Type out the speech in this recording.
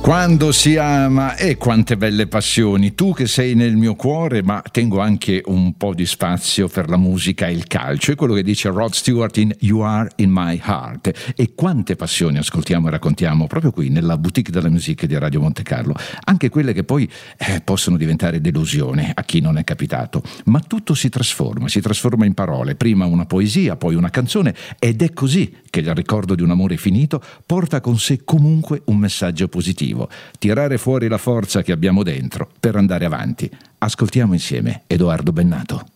Quando si ama e quante belle passioni, tu che sei nel mio cuore, ma tengo anche un po' di spazio per la musica e il calcio, è quello che dice Rod Stewart in You Are in My Heart. E quante passioni ascoltiamo e raccontiamo proprio qui nella boutique della musica di Radio Monte Carlo, anche quelle che poi possono diventare delusione a chi non è capitato, ma tutto si trasforma in parole, prima una poesia, poi una canzone, ed è così che il ricordo di un amore finito porta con sé comunque un messaggio positivo. Tirare fuori la forza che abbiamo dentro per andare avanti. Ascoltiamo insieme Edoardo Bennato.